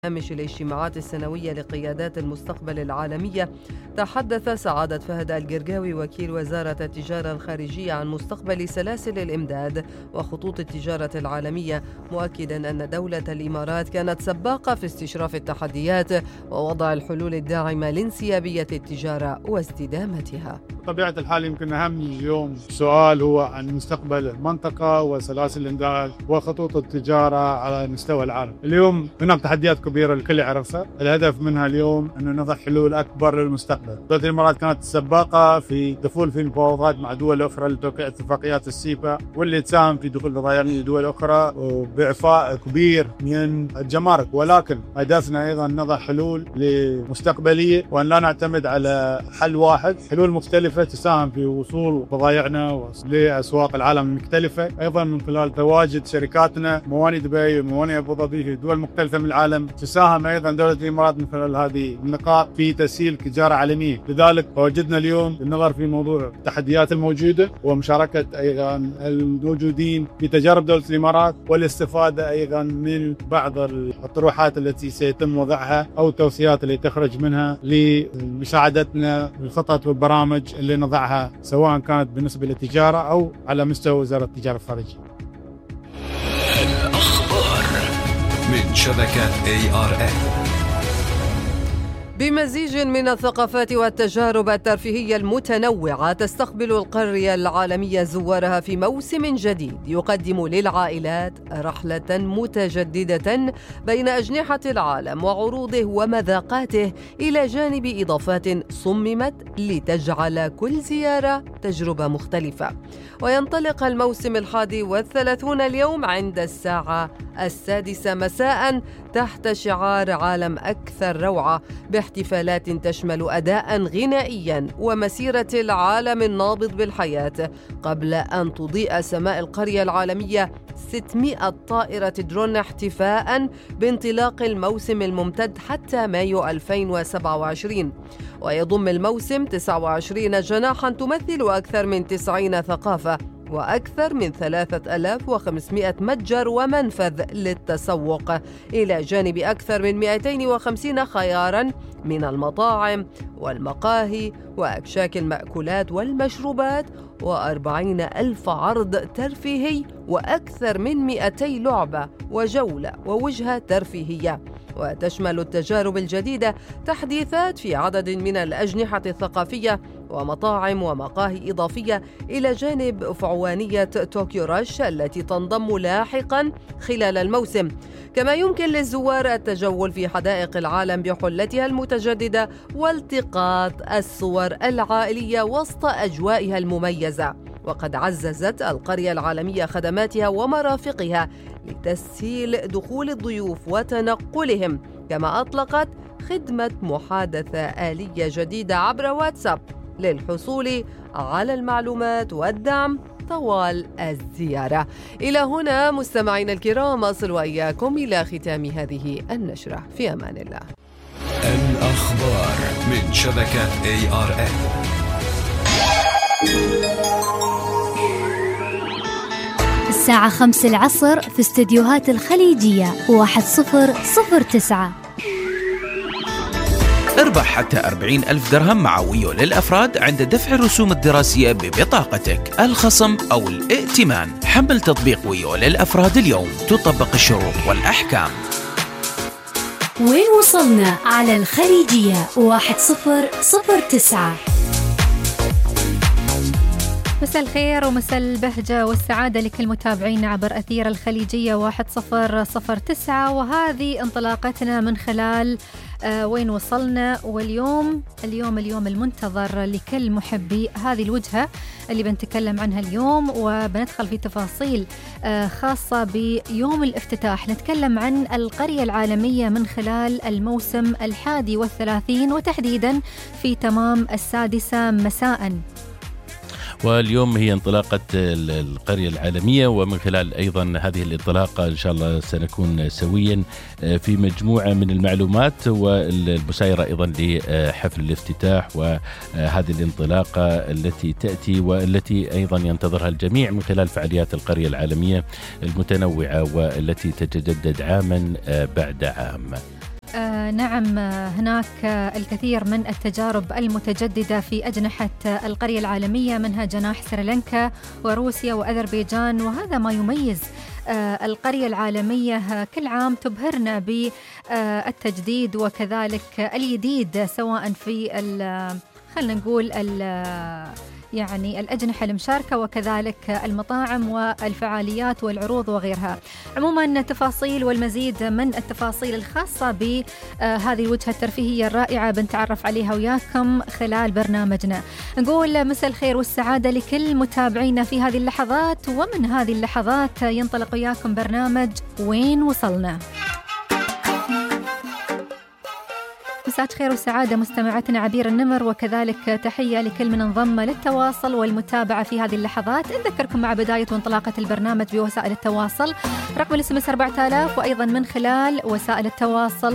هامش الاجتماعات السنوية لقيادات المستقبل العالمية، تحدث سعادة فهد القرقاوي وكيل وزارة التجارة الخارجية عن مستقبل سلاسل الإمداد وخطوط التجارة العالمية، مؤكدا أن دولة الإمارات كانت سباقة في استشراف التحديات ووضع الحلول الداعمة لانسيابية التجارة واستدامتها. بطبيعة الحال يمكن أهم اليوم سؤال هو عن مستقبل المنطقة وسلاسل الإمداد وخطوط التجارة على مستوى العالم. اليوم هناك تحديات كبيرة الكل يعرفها، الهدف منها اليوم أن نضع حلول أكبر للمستقبل. دولة الإمارات كانت سباقة في دخول في المفاوضات مع دول أخرى لتوقيع اتفاقيات السيبا، واللي تساهم في دخول بضائع لدول أخرى وبإعفاء كبير من الجمارك، ولكن هدفنا أيضا نضع حلول لمستقبلية وأن لا نعتمد على حل واحد، حلول مختلفة تساهم في وصول بضائعنا لأسواق العالم المختلفة، أيضا من خلال تواجد شركاتنا موانئ دبي وموانئ أبو ظبي في دول مختلفة من العالم. تساهم أيضا دولة الإمارات من خلال هذه النقاط في تسهيل تجارة عالمية. لذلك وجدنا اليوم النظر في موضوع التحديات الموجودة ومشاركة أيضا الموجودين في تجارب دولة الإمارات، والاستفادة أيضا من بعض الطروحات التي سيتم وضعها أو التوصيات التي تخرج منها لمساعدتنا بالخطط والبرامج اللي نضعها، سواء كانت بالنسبة للتجارة أو على مستوى وزارة التجارة الخارجية. الأخبار من شبكة ARN. بمزيج من الثقافات والتجارب الترفيهية المتنوعة، تستقبل القرية العالمية زوارها في موسم جديد يقدم للعائلات رحلة متجددة بين أجنحة العالم وعروضه ومذاقاته، إلى جانب إضافات صممت لتجعل كل زيارة تجربة مختلفة. وينطلق الموسم 31 اليوم عند الساعة 6 مساء تحت شعار عالم أكثر روعة، باحتفالات تشمل أداء غنائيا ومسيرة العالم النابض بالحياة، قبل أن تضيء سماء القرية العالمية 600 طائرة درون احتفاء بانطلاق الموسم الممتد حتى مايو 2027. ويضم الموسم 29 جناحا تمثل أكثر من 90 ثقافة وأكثر من 3500 متجر ومنفذ للتسوق، إلى جانب أكثر من 250 خياراً من المطاعم والمقاهي وأكشاك المأكولات والمشروبات، و40,000 عرض ترفيهي وأكثر من 200 لعبة وجولة ووجهة ترفيهية. وتشمل التجارب الجديدة تحديثات في عدد من الأجنحة الثقافية ومطاعم ومقاهي إضافية، إلى جانب فعوانية طوكيو رش التي تنضم لاحقا خلال الموسم. كما يمكن للزوار التجول في حدائق العالم بحلتها المتجددة والتقاط الصور العائلية وسط أجوائها المميزة. وقد عززت القرية العالمية خدماتها ومرافقها لتسهيل دخول الضيوف وتنقلهم، كما أطلقت خدمة محادثة آلية جديدة عبر واتساب للحصول على المعلومات والدعم طوال الزيارة. إلى هنا مستمعينا الكرام أصل وإياكم إلى ختام هذه النشرة، في أمان الله. الأخبار من شبكة ARN. الساعة 5 العصر في استديوهات الخليجية 1009. اربح حتى 40,000 درهم مع ويو للأفراد عند دفع الرسوم الدراسية ببطاقتك، الخصم أو الائتمان. حمل تطبيق ويو للأفراد اليوم، تطبق الشروط والأحكام. وين وصلنا على الخليجية 1009. مساء الخير ومساء البهجة والسعادة لكل متابعينا عبر أثير الخليجية 1009، وهذه انطلاقتنا من خلال وين وصلنا. واليوم المنتظر لكل محبي هذه الوجهة اللي بنتكلم عنها اليوم، وبندخل في تفاصيل خاصة بيوم الافتتاح. نتكلم عن القرية العالمية من خلال الموسم 31 وتحديدا في تمام 6 مساء. واليوم هي انطلاقة القرية العالمية، ومن خلال أيضا هذه الانطلاقة إن شاء الله سنكون سويا في مجموعة من المعلومات والمسايرة أيضا لحفل الافتتاح وهذه الانطلاقة التي تأتي والتي أيضا ينتظرها الجميع من خلال فعاليات القرية العالمية المتنوعة والتي تتجدد عاما بعد عام. نعم، هناك الكثير من التجارب المتجددة في أجنحة القرية العالمية، منها جناح سريلانكا وروسيا وأذربيجان، وهذا ما يميز القرية العالمية. كل عام تبهرنا بالتجديد وكذلك الجديد، سواء في خلنا نقول يعني الأجنحة المشاركة وكذلك المطاعم والفعاليات والعروض وغيرها. عموما تفاصيل والمزيد من التفاصيل الخاصة بهذه الوجهة الترفيهية الرائعة بنتعرف عليها وياكم خلال برنامجنا. نقول مساء الخير والسعادة لكل متابعينا في هذه اللحظات، ومن هذه اللحظات ينطلق وياكم برنامج وين وصلنا. مساء خير وسعادة مستمعتنا عبير النمر، وكذلك تحية لكل من انضم للتواصل والمتابعة في هذه اللحظات. نذكركم مع بداية وانطلاقة البرنامج بوسائل التواصل، رقم الاس ام اس 4000، وأيضا من خلال وسائل التواصل